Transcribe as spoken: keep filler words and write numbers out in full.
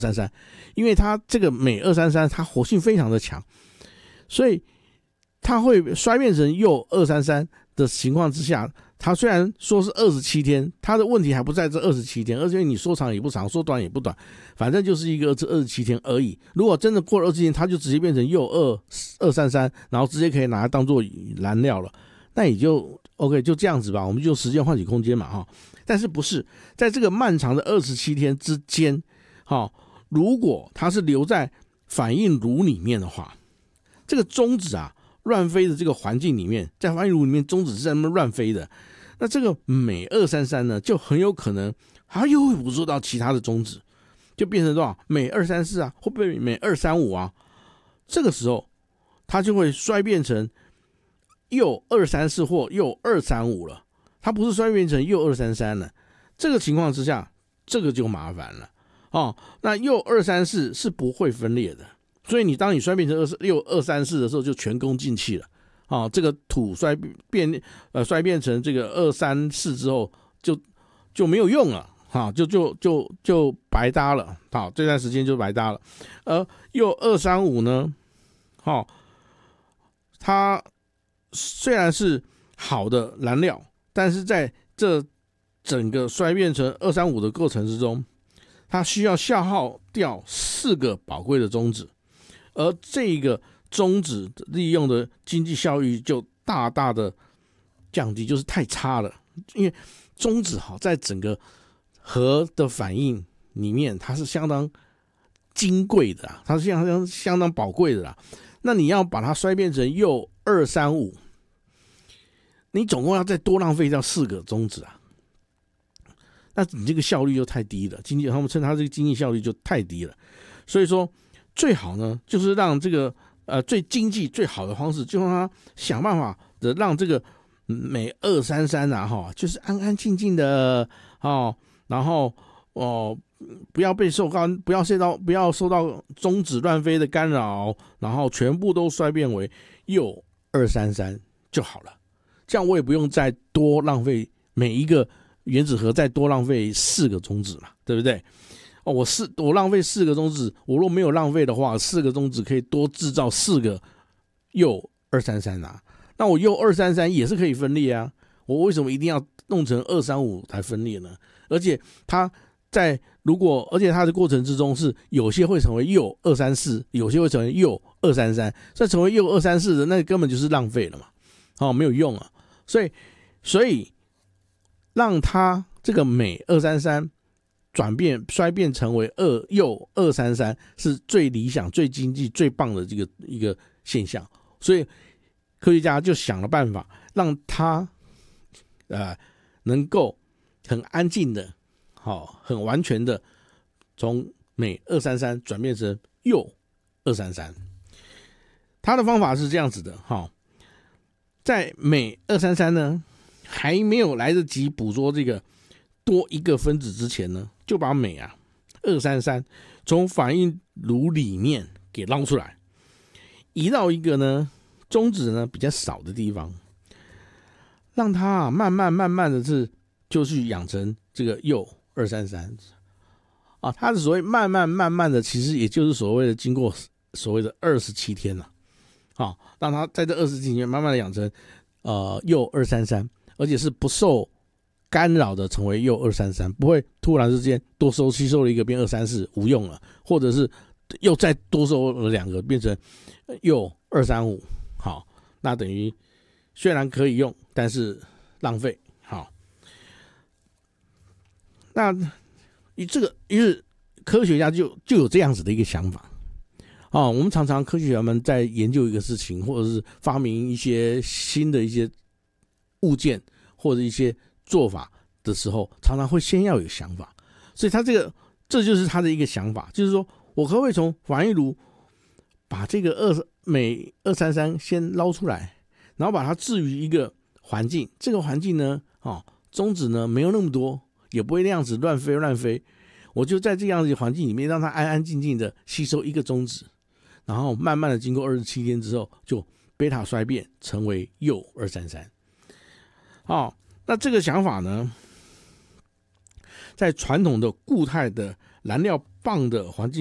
三三，因为它这个镁二三三它活性非常的强，所以它会衰变成铀二三三的情况之下，它虽然说是二十七天，它的问题还不在这二十七天，而且你说长也不长，说短也不短，反正就是一个这二十七天而已。如果真的过了二十七天，它就直接变成铀二三三，然后直接可以拿来当做燃料了，那也就 OK， 就这样子吧，我们就时间换取空间嘛哈。但是不是在这个漫长的二十七天之间，哈。如果它是留在反应炉里面的话，这个中子啊乱飞的这个环境里面，在反应炉里面中子是在那边乱飞的，那这个镁二三三呢就很有可能它又会捕捉到其他的中子，就变成多少镁二三四啊，会不会镁二三五啊？这个时候它就会衰变成铀二三四或铀二三五了，它不是衰变成铀二三三了。这个情况之下，这个就麻烦了。哦，那铀二三四是不会分裂的，所以你当你衰变成铀二三四的时候，就全功尽弃了。哦，这个土衰变呃衰变成这个二三四之后，就就没有用了，哈、哦，就就就就白搭了。好、哦，这段时间就白搭了。而铀二三五呢，好、哦，它虽然是好的燃料，但是在这整个衰变成二三五的过程之中，它需要消耗掉四个宝贵的中子，而这个中子利用的经济效益就大大的降低，就是太差了。因为中子好在整个核的反应里面，它是相当金贵的，它是相当相当宝贵的啦。那你要把它衰变成铀二三五，你总共要再多浪费掉四个中子啊。那你这个效率就太低了，经济他们称它这个经济效率就太低了，所以说最好呢，就是让这个呃最经济最好的方式，就让他想办法的让这个镁二三三啊哈，就是安安静静的哦，然后哦不要被受到不要受到不要受到中子乱飞的干扰，然后全部都衰变为铀二三三就好了，这样我也不用再多浪费每一个原子核再多浪费四个中子嘛，对不对？哦，我四我浪费四个中子，我若没有浪费的话，四个中子可以多制造四个铀二三三啊。那我铀二三三也是可以分裂啊，我为什么一定要弄成二三五才分裂呢？而且它在如果而且它的过程之中是有些会成为铀二三四，有些会成为铀二三三，再成为铀二三四的那根本就是浪费了嘛，哦，没有用啊。所以所以让它这个镁二三三转变衰变成为二铀二三三是最理想、最经济、最棒的这个一个现象。所以科学家就想了办法，让它呃能够很安静的、好、哦、很完全的从镁二三三转变成铀二三三。它的方法是这样子的，哈、哦，在镁二三三呢还没有来得及捕捉这个多一个分子之前呢，就把镁啊二三三从反应炉里面给捞出来，移到一个呢中子呢比较少的地方，让它啊慢慢慢慢的是就去养成这个铀二三三啊。它的所谓慢慢慢慢的，其实也就是所谓的经过所谓的二十七天了、啊，啊，让它在这二十七天慢慢的养成呃铀二三三。而且是不受干扰的成为铀二三三，不会突然之间多收吸收了一个变二三四无用了，或者是又再多收了两个变成铀二三五，好，那等于虽然可以用，但是浪费。好，那以这个于是科学家就就有这样子的一个想法。哦，我们常常科学家们在研究一个事情，或者是发明一些新的一些物件或者一些做法的时候，常常会先要有想法，所以他这个这就是他的一个想法，就是说我可不可以从反应炉把这个二镁二三三先捞出来，然后把它置于一个环境，这个环境呢，哦，中子呢没有那么多，也不会那样子乱飞乱飞，我就在这样的环境里面让它安安静静的吸收一个中子，然后慢慢的经过二十七天之后，就贝塔衰变成为铀二三三。哦，那这个想法呢，在传统的固态的燃料棒的环境